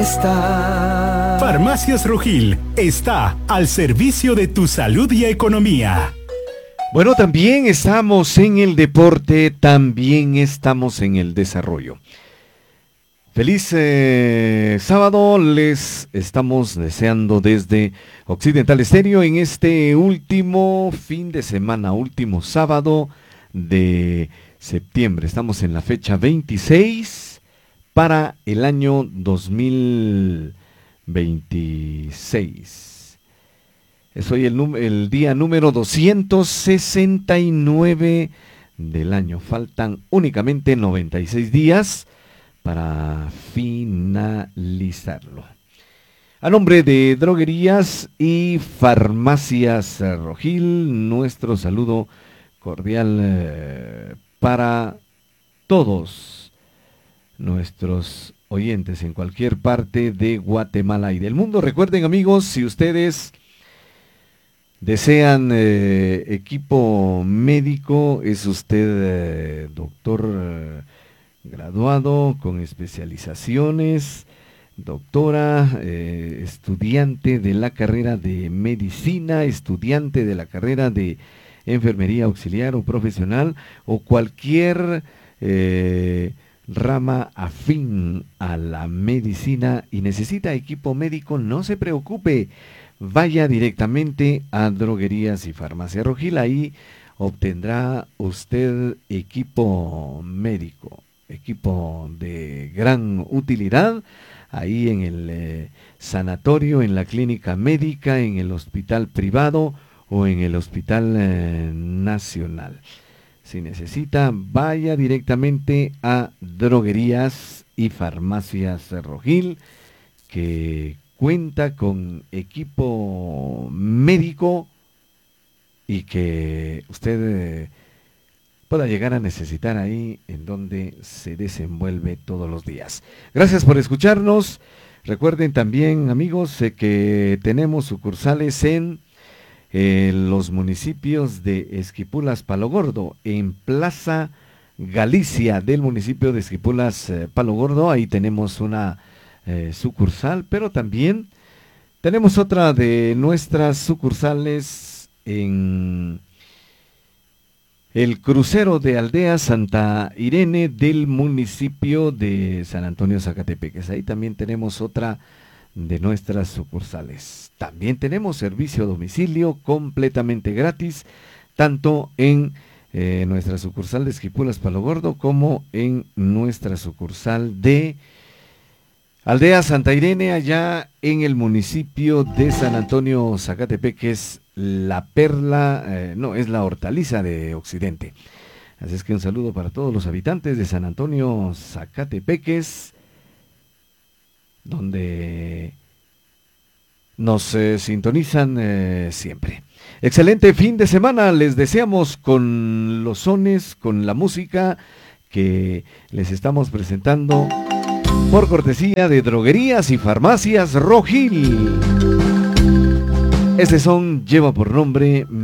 está. Farmacias Rojil está al servicio de tu salud y economía. Bueno, también estamos en el deporte, también estamos en el desarrollo. Feliz sábado, les estamos deseando desde Occidental Estéreo en este último fin de semana, último sábado de septiembre. Estamos en la fecha 26 para el año 2026. Es hoy el día número 269 del año. Faltan únicamente 96 días para finalizarlo. A nombre de Droguerías y Farmacias Rojil, nuestro saludo cordial para todos nuestros oyentes en cualquier parte de Guatemala y del mundo. Recuerden, amigos, si ustedes desean equipo médico, es usted doctor graduado con especializaciones, doctora, estudiante de la carrera de medicina, estudiante de la carrera de enfermería auxiliar o profesional, o cualquier rama afín a la medicina y necesita equipo médico, no se preocupe, vaya directamente a Droguerías y Farmacia Rojil, ahí obtendrá usted equipo médico, equipo de gran utilidad, ahí en el sanatorio, en la clínica médica, en el hospital privado o en el hospital nacional. Si necesita, vaya directamente a Droguerías y Farmacias Rojil, que cuenta con equipo médico y que usted pueda llegar a necesitar ahí en donde se desenvuelve todos los días. Gracias por escucharnos. Recuerden también, amigos, que tenemos sucursales en los municipios de Esquipulas, Palo Gordo, en Plaza Galicia del municipio de Esquipulas, Palo Gordo. Ahí tenemos una sucursal, pero también tenemos otra de nuestras sucursales en el crucero de Aldea Santa Irene del municipio de San Antonio Zacatepeques. Ahí también tenemos otra de nuestras sucursales. También tenemos servicio a domicilio completamente gratis, tanto en nuestra sucursal de Esquipulas Palo Gordo como en nuestra sucursal de Aldea Santa Irene, allá en el municipio de San Antonio Zacatepeques, la perla, es la hortaliza de Occidente. Así es que un saludo para todos los habitantes de San Antonio Zacatepeques, donde nos sintonizan siempre. Excelente fin de semana les deseamos con los sones, con la música que les estamos presentando por cortesía de Droguerías y Farmacias Rojil. Este son lleva por nombre